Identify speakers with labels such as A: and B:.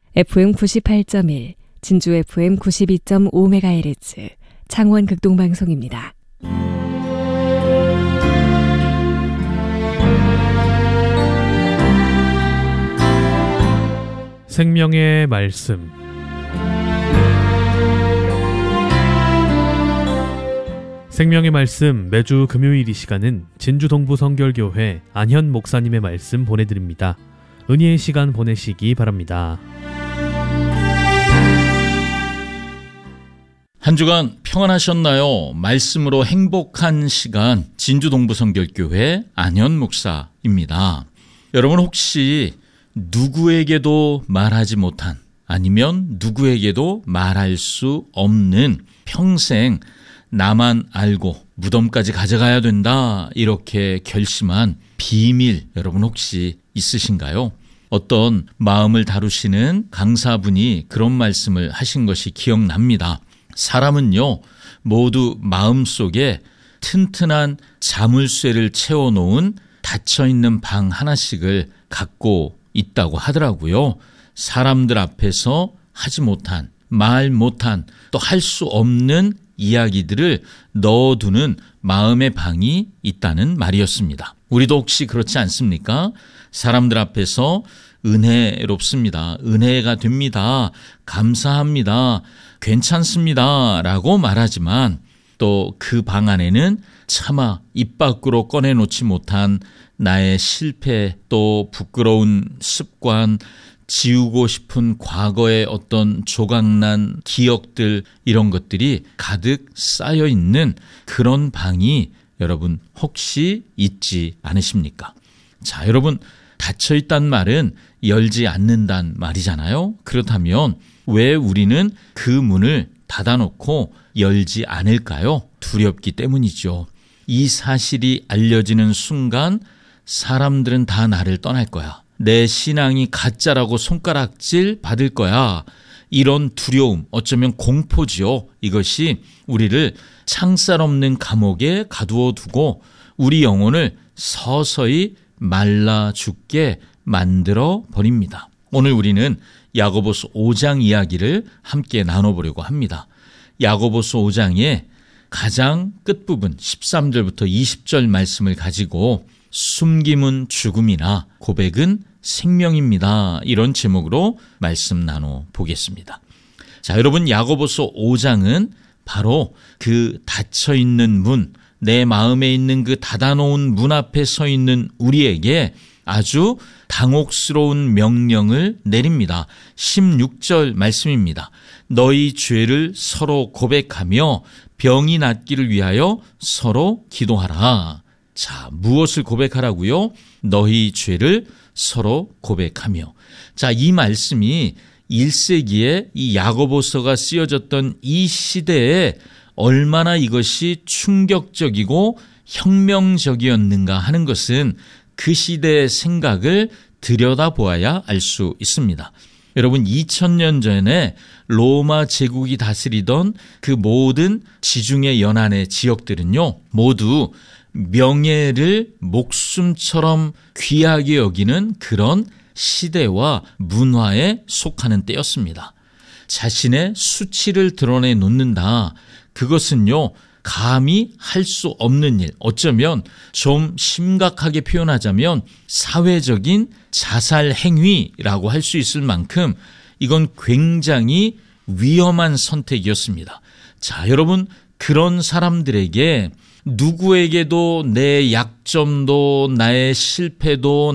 A: FM 98.1, 진주 FM 92.5MHz, 창원 극동방송입니다.
B: 생명의 말씀. 생명의 말씀 매주 금요일 이 시간은 진주 동부 성결교회 안현 목사님의 말씀 보내드립니다. 은혜의 시간 보내시기 바랍니다.
C: 한 주간 평안하셨나요? 말씀으로 행복한 시간, 진주 동부 성결교회 안현 목사입니다. 여러분 혹시 누구에게도 말하지 못한, 아니면 누구에게도 말할 수 없는, 평생 나만 알고 무덤까지 가져가야 된다 이렇게 결심한 비밀, 여러분 혹시 있으신가요? 어떤 마음을 다루시는 강사분이 그런 말씀을 하신 것이 기억납니다. 사람은요, 모두 마음속에 튼튼한 자물쇠를 채워놓은 닫혀있는 방 하나씩을 갖고 있다고 하더라고요. 사람들 앞에서 하지 못한, 말 못한, 또 할 수 없는 이야기들을 넣어두는 마음의 방이 있다는 말이었습니다. 우리도 혹시 그렇지 않습니까? 사람들 앞에서 은혜롭습니다, 은혜가 됩니다, 감사합니다, 괜찮습니다 라고 말하지만 또 그 방 안에는 차마 입 밖으로 꺼내놓지 못한 나의 실패, 또 부끄러운 습관, 지우고 싶은 과거의 어떤 조각난 기억들, 이런 것들이 가득 쌓여 있는 그런 방이 여러분 혹시 있지 않으십니까? 자, 여러분, 닫혀 있단 말은 열지 않는단 말이잖아요. 그렇다면 왜 우리는 그 문을 닫아놓고 열지 않을까요? 두렵기 때문이죠. 이 사실이 알려지는 순간 사람들은 다 나를 떠날 거야, 내 신앙이 가짜라고 손가락질 받을 거야, 이런 두려움, 어쩌면 공포지요. 이것이 우리를 창살 없는 감옥에 가두어 두고 우리 영혼을 서서히 말라 죽게 만들어 버립니다. 오늘 우리는 야고보서 5장 이야기를 함께 나눠보려고 합니다. 야고보서 5장의 가장 끝부분 13절부터 20절 말씀을 가지고 숨김은 죽음이나 고백은 생명입니다, 이런 제목으로 말씀 나눠보겠습니다. 자, 여러분, 야고보서 5장은 바로 그 닫혀있는 문, 내 마음에 있는 그 닫아놓은 문 앞에 서 있는 우리에게 아주 당혹스러운 명령을 내립니다. 16절 말씀입니다. 너희 죄를 서로 고백하며 병이 낫기를 위하여 서로 기도하라. 자, 무엇을 고백하라고요? 너희 죄를 서로 고백하며. 자, 이 말씀이 1세기에 이 야고보서가 쓰여졌던 이 시대에 얼마나 이것이 충격적이고 혁명적이었는가 하는 것은 그 시대의 생각을 들여다보아야 알 수 있습니다. 여러분, 2000년 전에 로마 제국이 다스리던 그 모든 지중해 연안의 지역들은요, 모두 명예를 목숨처럼 귀하게 여기는 그런 시대와 문화에 속하는 때였습니다. 자신의 수치를 드러내 놓는다, 그것은요, 감히 할 수 없는 일, 어쩌면 좀 심각하게 표현하자면 사회적인 자살 행위라고 할 수 있을 만큼 이건 굉장히 위험한 선택이었습니다. 자, 여러분, 그런 사람들에게 누구에게도 내 약점도 나의 실패도